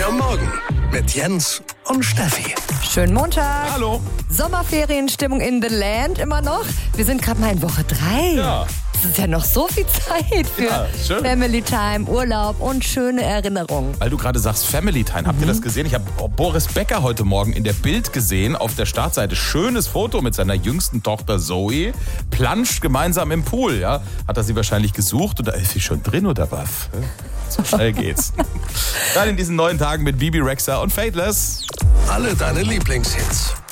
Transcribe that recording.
am Morgen mit Jens und Steffi. Schönen Montag. Hallo. Sommerferienstimmung in the Land immer noch. Wir sind gerade mal in Woche 3. Ja. Es ist ja noch so viel Zeit für Ja, schön. Family Time, Urlaub und schöne Erinnerungen. Weil du gerade sagst Family Time, habt ihr das gesehen? Ich habe Boris Becker heute Morgen in der Bild gesehen, auf der Startseite. Schönes Foto mit seiner jüngsten Tochter Zoe. Planscht gemeinsam im Pool, ja. Hat er sie wahrscheinlich gesucht und da ist sie schon drin oder was? So schnell geht's. Dann in diesen neuen Tagen mit Bibi Rexha und Fateless. Alle deine Lieblingshits.